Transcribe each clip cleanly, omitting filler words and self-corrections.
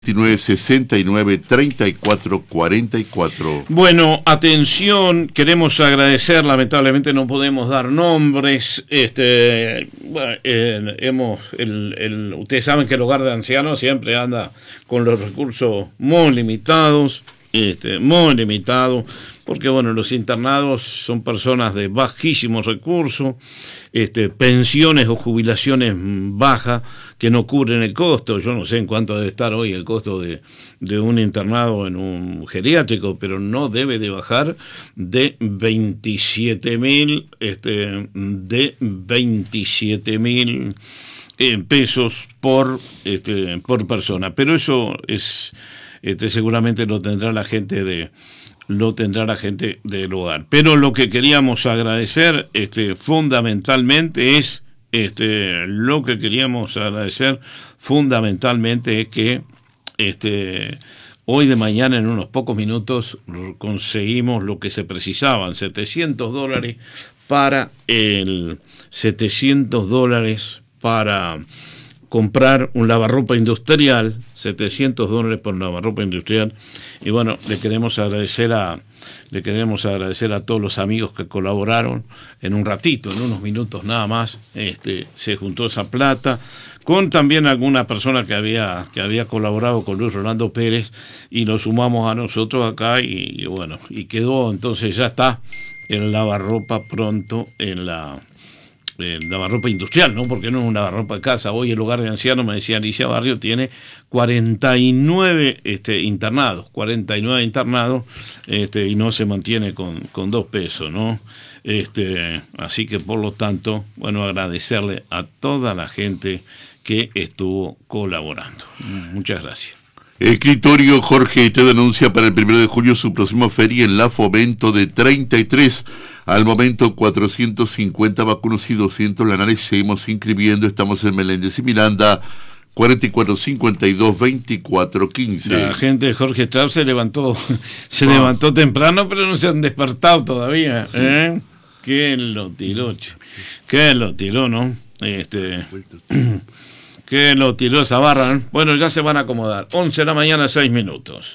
1969-3444. Bueno, atención, queremos agradecer, lamentablemente no podemos dar nombres, ustedes saben que el hogar de ancianos siempre anda con los recursos muy limitados, porque bueno, los internados son personas de bajísimos recursos, pensiones o jubilaciones bajas que no cubren el costo. Yo no sé en cuánto debe estar hoy el costo de un internado en un geriátrico, pero no debe de bajar de 27.000 pesos por persona. Pero eso es seguramente lo tendrá la gente del hogar. Pero lo que queríamos agradecer fundamentalmente es que hoy de mañana, en unos pocos minutos, conseguimos lo que se precisaban, $700 para comprar un lavarropa industrial, $700 por un lavarropa industrial. Y bueno, le queremos agradecer a todos los amigos que colaboraron. En un ratito, en unos minutos nada más, se juntó esa plata, con también alguna persona que había colaborado con Luis Rolando Pérez, y lo sumamos a nosotros acá, y bueno, y quedó, entonces ya está el lavarropa pronto en lavarropa industrial, ¿no? Porque no es un lavarropa de casa. Hoy el hogar de ancianos, me decía Alicia Barrio, tiene 49 internados, y no se mantiene con $2, ¿no? Así que por lo tanto, bueno, agradecerle a toda la gente que estuvo colaborando. Muchas gracias. Escritorio Jorge te denuncia para el 1 de julio su próxima feria en la Fomento de 33. Al momento 450 vacunos y 200 lanares. Seguimos inscribiendo. Estamos en Meléndez y Miranda, 4452-2415. La gente de Jorge Strauss se levantó temprano, pero no se han despertado todavía. ¿Eh? ¿Qué lo tiró, no? Que lo tiró esa barra, ¿eh? Bueno, ya se van a acomodar. 11 de la mañana, 6 minutos.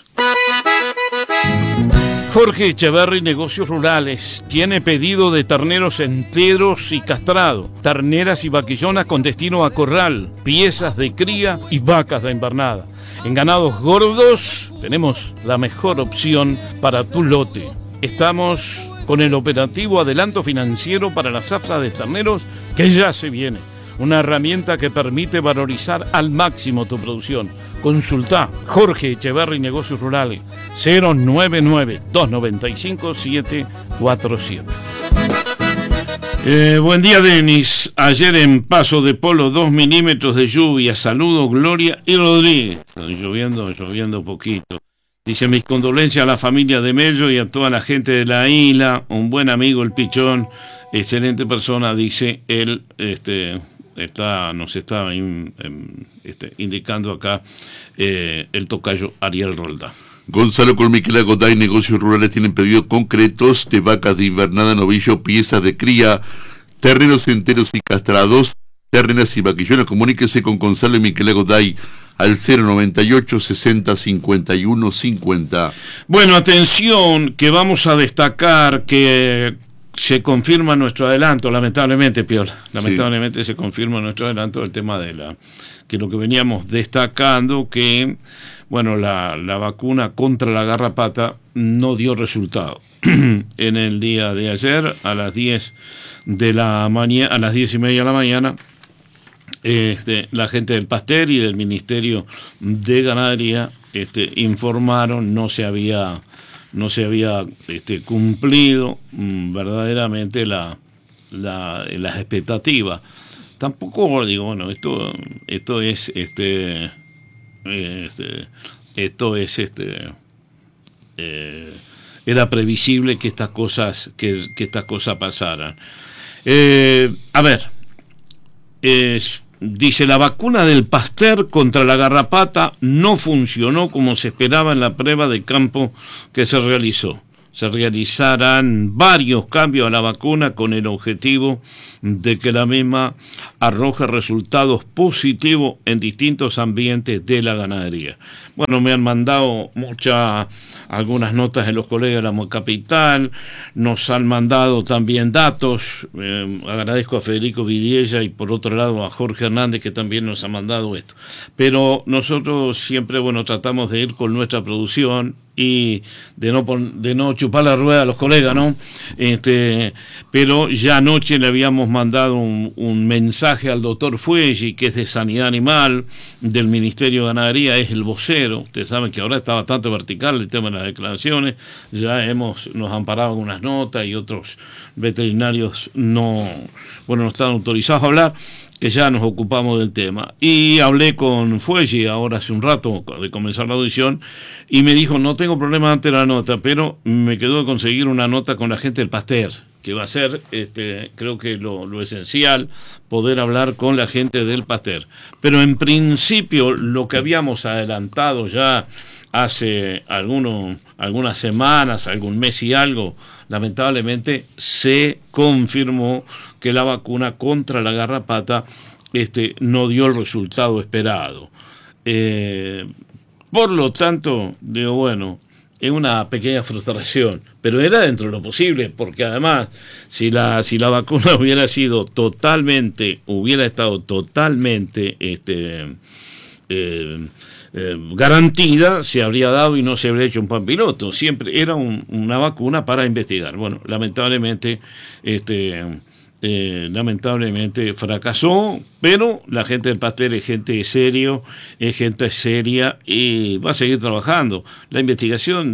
Jorge Echeverri, Negocios Rurales, tiene pedido de terneros enteros y castrados, terneras y vaquillonas con destino a corral, piezas de cría y vacas de invernada. En ganados gordos tenemos la mejor opción para tu lote. Estamos con el operativo adelanto financiero para la zafra de terneros que ya se viene. Una herramienta que permite valorizar al máximo tu producción. Consulta Jorge Echeverri, Negocios Rurales, 099-295-747. Buen día, Denis. Ayer en Paso de Polo, 2 milímetros de lluvia. Saludos, Gloria y Rodríguez. Lloviendo poquito. Dice, mis condolencias a la familia de Mello y a toda la gente de la isla. Un buen amigo, el Pichón. Excelente persona, dice él. Nos está indicando acá el tocayo Ariel Rolda. Gonzalo con Miquela Goday, Negocios Rurales tienen pedidos concretos de vacas de invernada, novillo, piezas de cría, terneros enteros y castrados, terneras y vaquillones. Comuníquese con Gonzalo y Miquela Goday al 098 60 51 50. Bueno, atención, que vamos a destacar que se confirma nuestro adelanto, lamentablemente, Piola. Lamentablemente sí. Se confirma nuestro adelanto del tema que lo que veníamos destacando, que bueno, la vacuna contra la garrapata no dio resultado. En el día de ayer, a las 10 de la mañana, a las 10:30 de la mañana, la gente del Pasteur y del Ministerio de Ganadería informaron, no se había cumplido verdaderamente las expectativas. Tampoco digo, bueno, esto es era previsible que estas cosas pasaran. A ver, dice, la vacuna del Pasteur contra la garrapata no funcionó como se esperaba en la prueba de campo que se realizó. se realizarán varios cambios a la vacuna con el objetivo de que la misma arroje resultados positivos en distintos ambientes de la ganadería. Bueno, me han mandado algunas notas de los colegas de la capital, nos han mandado también datos, agradezco a Federico Vidiella y por otro lado a Jorge Hernández que también nos ha mandado esto. Pero nosotros siempre, tratamos de ir con nuestra producción y de no chupar la rueda a los colegas, ¿no? Pero ya anoche le habíamos mandado un mensaje al doctor Fueggi, que es de Sanidad Animal, del Ministerio de Ganadería, es el vocero. Ustedes saben que ahora está bastante vertical el tema de las declaraciones, nos han parado algunas notas y otros veterinarios no están autorizados a hablar, que ya nos ocupamos del tema. Y hablé con Fueggi ahora hace un rato de comenzar la audición y me dijo, no tengo problema ante la nota, pero me quedó de conseguir una nota con la gente del Pasteur, que va a ser, creo que lo esencial, poder hablar con la gente del Pasteur. Pero en principio lo que habíamos adelantado ya hace algunas semanas, algún mes y algo, lamentablemente se confirmó que la vacuna contra la garrapata no dio el resultado esperado. Por lo tanto, digo, es una pequeña frustración, pero era dentro de lo posible, porque además, si la vacuna hubiera estado totalmente garantida, se habría dado y no se habría hecho un pan piloto. Siempre era una vacuna para investigar. Bueno, lamentablemente fracasó, pero la gente del Pasteur es gente seria y va a seguir trabajando. La investigación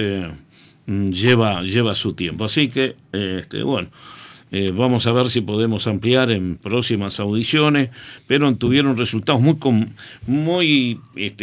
lleva su tiempo, así que vamos a ver si podemos ampliar en próximas audiciones, pero tuvieron resultados muy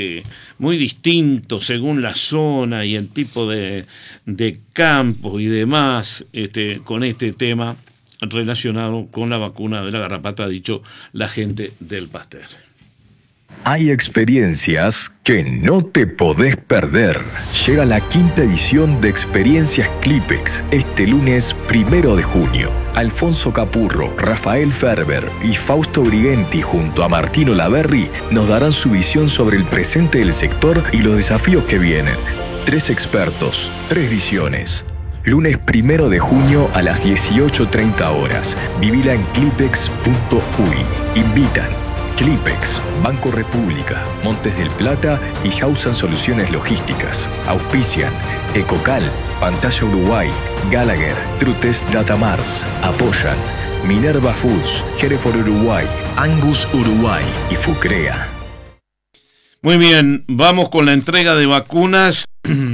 distintos según la zona y el tipo de campos y demás, con este tema relacionado con la vacuna de la garrapata, ha dicho la gente del Pasteur. Hay experiencias que no te podés perder. Llega la 5ª edición de Experiencias Clipex este lunes 1 de junio. Alfonso Capurro, Rafael Ferber y Fausto Brigenti junto a Martino Laverri nos darán su visión sobre el presente del sector y los desafíos que vienen. 3 expertos, 3 visiones. Lunes 1 de junio a las 18:30 horas. Vivila en clipex.uy. Invitan Clipex, Banco República, Montes del Plata y Hausan Soluciones Logísticas. Auspician Ecocal, Pantalla Uruguay, Gallagher, Trutes Datamars. Apoyan Minerva Foods, Hereford Uruguay, Angus Uruguay y Fucrea. Muy bien, vamos con la entrega de vacunas.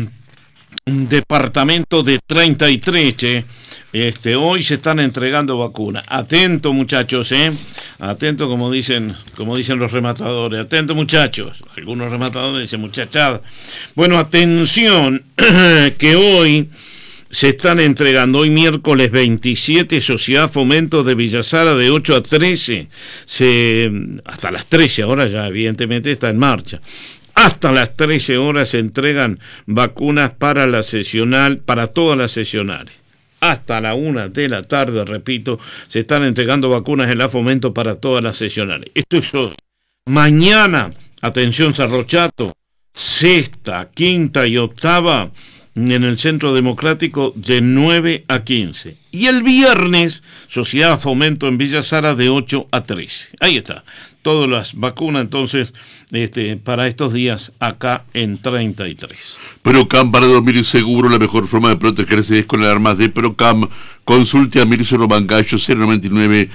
Un departamento de 33, hoy se están entregando vacunas. Atento, muchachos, atento, como dicen los rematadores. Atento, muchachos. Algunos rematadores dicen muchachada. Bueno, atención, que hoy se están entregando, hoy miércoles 27, Sociedad Fomento de Villa Sara, de 8 a 13, hasta las 13, ahora ya evidentemente está en marcha. Hasta las 13 horas se entregan vacunas para todas las sesionales. Hasta la 1 de la tarde, repito, se están entregando vacunas en la Fomento para todas las sesionales. Esto es hoy. Mañana, atención Cerro Chato, 6ª, 5ª y 8ª en el Centro Democrático de 9 a 15. Y el viernes, Sociedad Fomento en Villa Sara de 8 a 13. Ahí está. Todas las vacunas, entonces, para estos días acá en 33. Procam, para dormir seguro, la mejor forma de protegerse es con alarmas de Procam. Consulte a Mirso Romangallo 099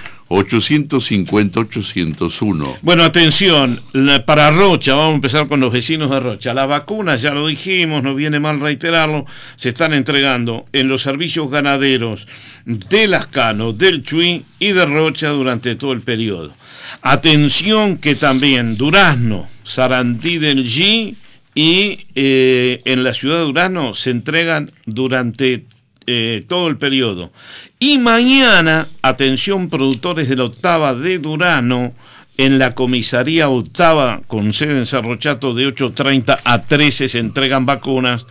850 801. Bueno, atención, para Rocha, vamos a empezar con los vecinos de Rocha. Las vacunas, ya lo dijimos, no viene mal reiterarlo, se están entregando en los servicios ganaderos de Lascano, del Chuy y de Rocha durante todo el periodo. Atención que también Durazno, Sarandí del G y en la ciudad de Durazno se entregan durante todo el periodo. Y mañana, atención productores de la 8ª de Durazno, en la comisaría 8ª con sede en Cerro Chato de 8:30 a 13 se entregan vacunas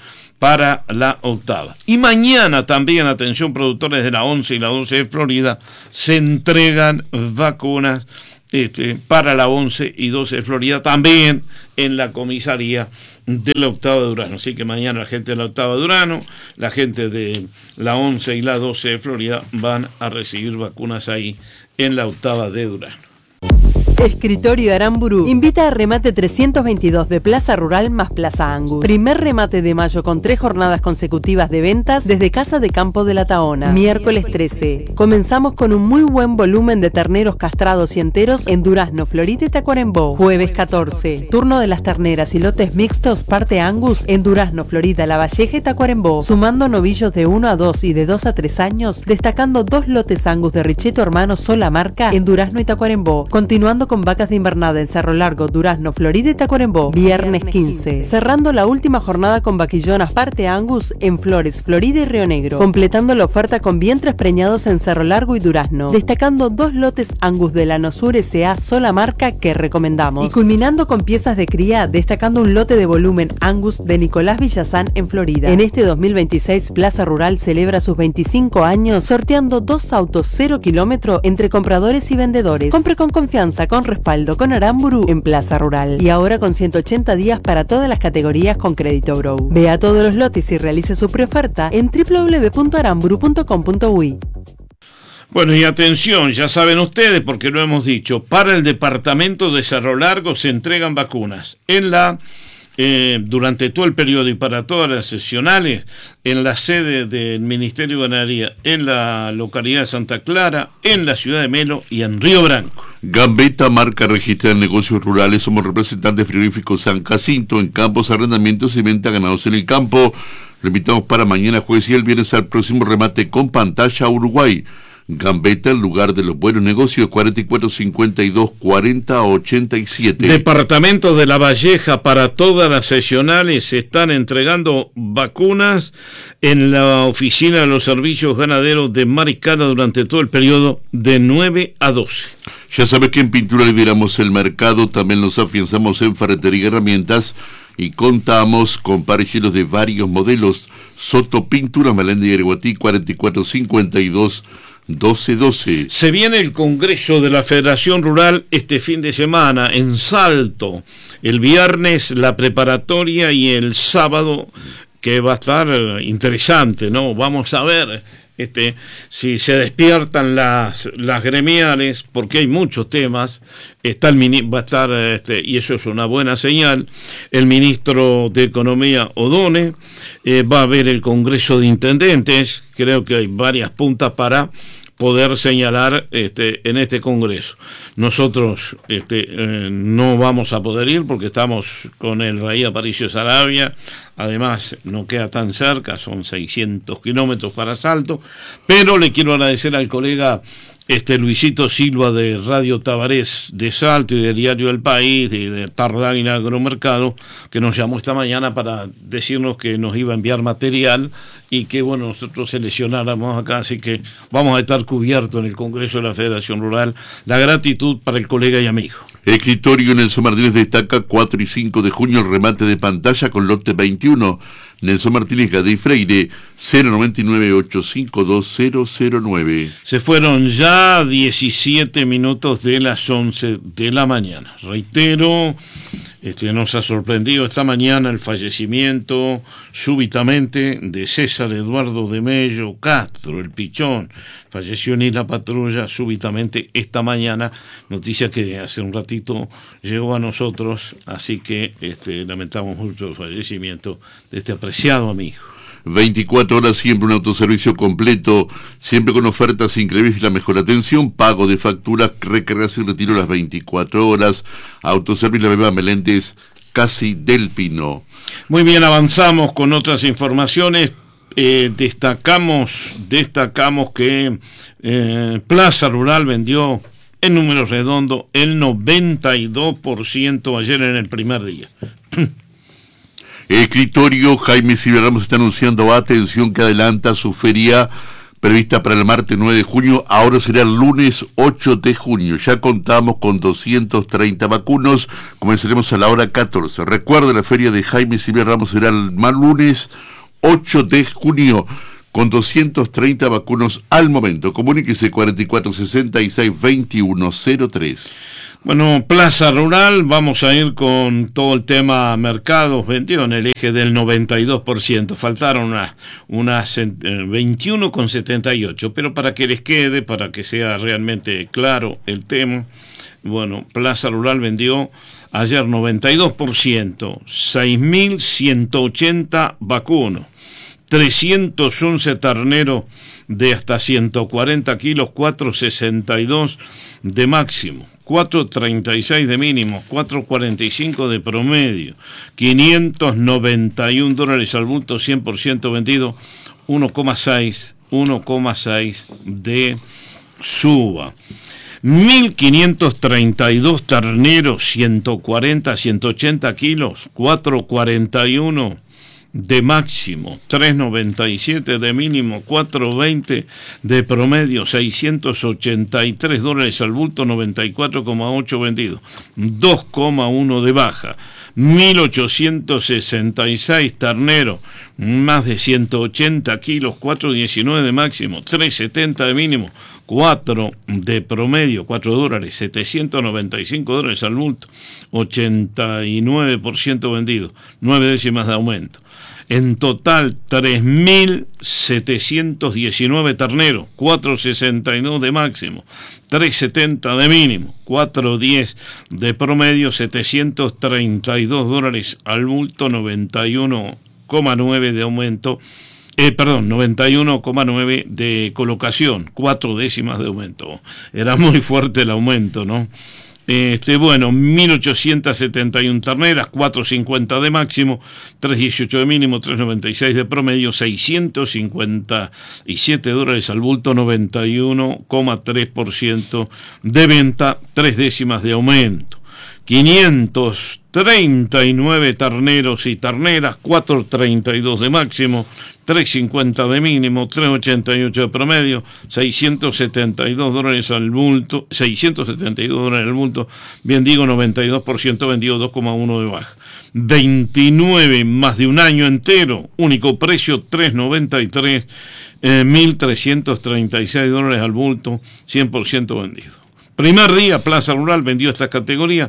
para la octava. Y mañana también, atención productores de la 11 y la 12 de Florida, se entregan vacunas para la 11 y 12 de Florida, también en la comisaría de la octava de Durazno. Así que mañana la gente de la octava de Durazno, la gente de la 11 y la 12 de Florida van a recibir vacunas ahí en la octava de Durazno. Escritorio Aramburu invita a remate 322 de Plaza Rural más Plaza Angus. Primer remate de mayo con 3 jornadas consecutivas de ventas desde Casa de Campo de la Taona. Miércoles 13. Comenzamos con un muy buen volumen de terneros castrados y enteros en Durazno, Florida y Tacuarembó. Jueves 14. Turno de las terneras y lotes mixtos parte Angus en Durazno, Florida, La Valleja y Tacuarembó. Sumando novillos de 1 a 2 y de 2 a 3 años, destacando 2 lotes Angus de Richetto Hermanos sola marca en Durazno y Tacuarembó. Continuando con vacas de invernada en Cerro Largo, Durazno, Florida y Tacuarembó. Viernes 15. Cerrando la última jornada con vaquillonas parte Angus en Flores, Florida y Río Negro. Completando la oferta con vientres preñados en Cerro Largo y Durazno. Destacando 2 lotes Angus de la Nosur S.A. sola marca que recomendamos. Y culminando con piezas de cría, destacando un lote de volumen Angus de Nicolás Villazán en Florida. En este 2026, Plaza Rural celebra sus 25 años sorteando 2 autos 0 kilómetro entre compradores y vendedores. Compre con confianza, con respaldo, con Aramburu en Plaza Rural. Y ahora con 180 días para todas las categorías con Crédito Grow. Vea todos los lotes y realice su preoferta en www.aramburu.com.uy. Bueno, y atención, ya saben ustedes, porque lo hemos dicho, para el departamento de Cerro Largo se entregan vacunas durante todo el periodo y para todas las sesionales en la sede del Ministerio de Ganadería, en la localidad de Santa Clara, en la ciudad de Melo y en Río Branco. Gambetta, marca registrada en negocios rurales. Somos representantes frigoríficos San Jacinto en campos, arrendamientos y venta ganados en el campo. Lo invitamos para mañana jueves y el viernes al próximo remate con pantalla Uruguay. Gambetta, el lugar de los buenos negocios, 4452-4087. Departamento de La Valleja, para todas las sesionales se están entregando vacunas en la oficina de los servicios ganaderos de Maricana durante todo el periodo de 9 a 12. Ya sabes que en Pintura liberamos el mercado, también nos afianzamos en ferretería y herramientas y contamos con parejeros de varios modelos. Soto Pintura, Malén de Yereguatí, 4452-1212. Se viene el Congreso de la Federación Rural este fin de semana en Salto. El viernes la preparatoria y el sábado, que va a estar interesante, ¿no? Vamos a ver si se despiertan las gremiales, porque hay muchos temas. Va a estar, y eso es una buena señal, el ministro de Economía O'Donnell, va a haber el Congreso de Intendentes. Creo que hay varias puntas para poder señalar en este congreso. Nosotros no vamos a poder ir porque estamos con el Rey Aparicio Saravia. Además no queda tan cerca, son 600 kilómetros para Salto, pero le quiero agradecer al colega Luisito Silva de Radio Tabarés de Salto y del Diario del País y de Tardáguila Agromercado, que nos llamó esta mañana para decirnos que nos iba a enviar material y que bueno, nosotros seleccionáramos acá, así que vamos a estar cubiertos en el Congreso de la Federación Rural. La gratitud para el colega y amigo. Escritorio Nelson Martínez destaca 4 y 5 de junio el remate de pantalla con lote 21. Nelson Martínez Gadey Freire, 099-852-009. Se fueron ya 17 minutos de las 11 de la mañana. Reitero, nos ha sorprendido esta mañana el fallecimiento súbitamente de César Eduardo de Mello Castro, el Pichón. Falleció en Isla Patrulla súbitamente esta mañana, noticia que hace un ratito llegó a nosotros, así que lamentamos mucho el fallecimiento de este apreciado amigo. 24 horas siempre, un autoservicio completo, siempre con ofertas increíbles y la mejor atención, pago de facturas, recargas y retiro las 24 horas. Autoservicio La Beba Meléndez, casi del Pino. Muy bien, avanzamos con otras informaciones. Destacamos que Plaza Rural vendió en números redondos el 92% ayer en el primer día. Escritorio Jaime Silvia Ramos está anunciando, atención, que adelanta su feria prevista para el martes 9 de junio, ahora será el lunes 8 de junio. Ya contamos con 230 vacunos, comenzaremos a la hora 14. Recuerda, la feria de Jaime Silvia Ramos será el lunes 8 de junio, con 230 vacunos al momento. Comuníquese 4466-2103. Bueno, Plaza Rural, vamos a ir con todo el tema mercados vendidos en el eje del 92%. Faltaron unas 21,78, pero para que les quede, para que sea realmente claro el tema, bueno, Plaza Rural vendió ayer 92%, 6.180 vacunos, 311 terneros de hasta 140 kilos, 462 de máximo, 4.36 de mínimo, 4.45 de promedio, $591 al bulto, 100% vendido, 1,6 de suba. 1.532 terneros, 140, 180 kilos, 4.41 de máximo, 3.97 de mínimo, 4.20 de promedio, $683 al bulto, 94,8 vendido, 2,1 de baja. 1.866 terneros, más de 180 kilos, 4.19 de máximo, 3.70 de mínimo, 4 de promedio, $4, $795 al bulto, 89% vendido, 9 décimas de aumento. En total, 3.719 terneros, 4.62 de máximo, 3.70 de mínimo, 4.10 de promedio, $732 al bulto, 91,9 de aumento, 91,9 de colocación, 4 décimas de aumento. Era muy fuerte el aumento, ¿no? Bueno, 1.871 terneras, 4.50 de máximo, 3.18 de mínimo, 3.96 de promedio, $657 al bulto, 91,3% de venta, 3 décimas de aumento. 539 terneros y terneras, 4.32 de máximo, 3.50 de mínimo, 3.88 de promedio, $672 al bulto, $672 al bulto, bien digo, 92% vendido, 2,1 de baja. 29 más de un año entero, único precio, $3.93, $1.336 al bulto, 100% vendido. Primer día, Plaza Rural vendió esta categoría,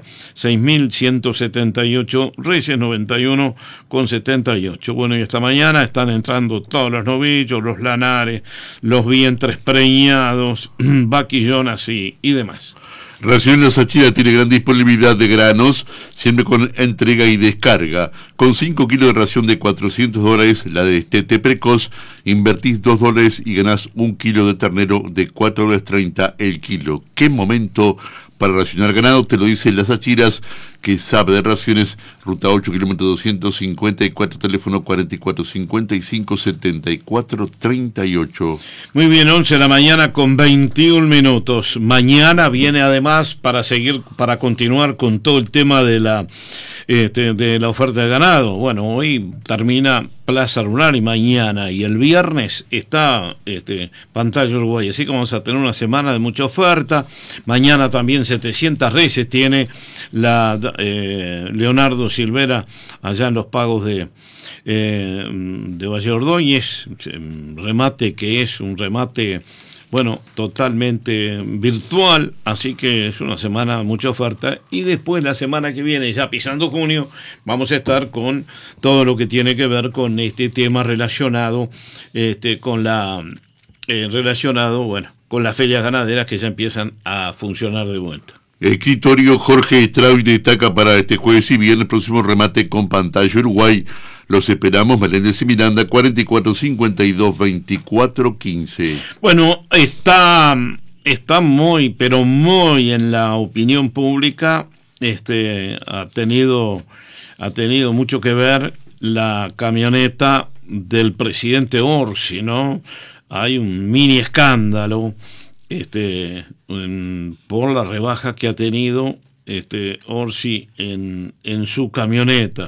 6.178 reses, 91,78. Bueno, y esta mañana están entrando todos los novillos, los lanares, los vientres preñados, vaquillonas y demás. Raciones Achira tiene gran disponibilidad de granos, siempre con entrega y descarga. Con 5 kilos de ración de $400, la de Tete Precoz, invertís $2 y ganás 1 kilo de ternero de $4.30 el kilo. ¿Qué momento para racionar ganado? Te lo dicen las Achiras, que sabe de raciones. Ruta 8, kilómetro 254, teléfono 4455-7438. Muy bien, 11 de la mañana con 21 minutos. Mañana viene además para continuar con todo el tema de la oferta de ganado. Bueno, hoy termina Plaza Rural y mañana y el viernes está Pantalla Uruguay, así que vamos a tener una semana de mucha oferta. Mañana también 700 reses tiene la Leonardo Silvera allá en los pagos de Valle Ordóñez, remate que es un remate, bueno, totalmente virtual, así que es una semana de mucha oferta. Y después la semana que viene, ya pisando junio, vamos a estar con todo lo que tiene que ver con este tema relacionado con las ferias ganaderas que ya empiezan a funcionar de vuelta. Escritorio Jorge Strauch destaca para este jueves y viernes próximo remate con Pantalla Uruguay. Los esperamos, Meléndez y Miranda, 4452-2415. Bueno, está muy, pero muy en la opinión pública. Ha tenido mucho que ver la camioneta del presidente Orsi, ¿no? Hay un mini escándalo por la rebaja que ha tenido Orsi en su camioneta.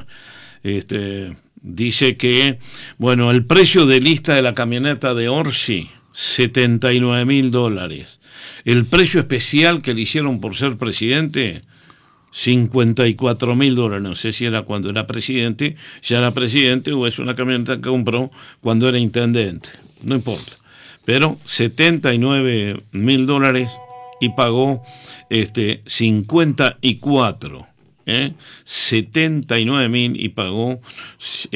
Dice que, bueno, el precio de lista de la camioneta de Orsi, $79.000. El precio especial que le hicieron por ser presidente, $54.000. No sé si era cuando era presidente, ya era presidente, o es una camioneta que compró cuando era intendente. No importa. Pero $79.000 y pagó 54. 79.000 y pagó